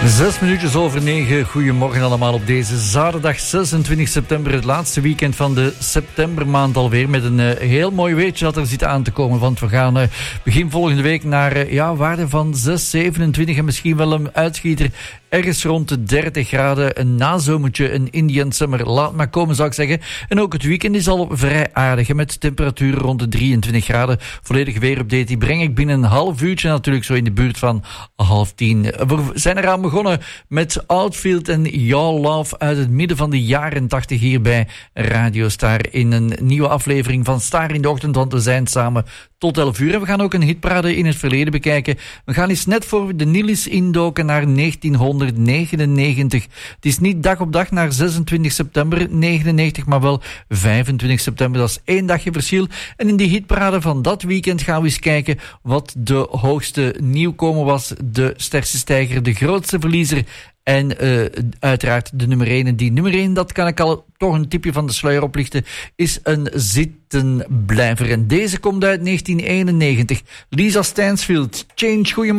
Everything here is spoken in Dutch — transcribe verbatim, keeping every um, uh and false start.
Zes minuutjes over negen. Goedemorgen allemaal op deze zaterdag zesentwintig september. Het laatste weekend van de septembermaand alweer. Met een uh, heel mooi weetje dat er zit aan te komen. Want we gaan uh, begin volgende week naar uh, ja, waarde van zes, zevenentwintig en misschien wel een uitschieter. Ergens rond de dertig graden. Een nazomertje, een Indian summer. Laat maar komen, zou ik zeggen. En ook het weekend is al vrij aardig. Met temperaturen rond de drieëntwintig graden. Volledige weerupdate die breng ik binnen een half uurtje natuurlijk zo in de buurt van half tien. We zijn eraan begonnen met Outfield en Your Love uit het midden van de jaren tachtig hier bij Radio Star in een nieuwe aflevering van Star in de Ochtend, want we zijn samen tot elf uur. En we gaan ook een hitparade in het verleden bekijken. We gaan eens net voor de Nillis indoken naar negentienhonderdnegenennegentig. Het is niet dag op dag naar zesentwintig september negenennegentig, maar wel vijfentwintig september. Dat is één dagje verschil. En in die hitparade van dat weekend gaan we eens kijken wat de hoogste nieuwkomer was. De sterkste stijger, de grootste verliezer. En uh, uiteraard de nummer één. Die nummer één, dat kan ik al toch een tipje van de sluier oplichten, is een zittenblijver. En deze komt uit negentien eenennegentig. Lisa Stansfield, Change, goeiemorgen.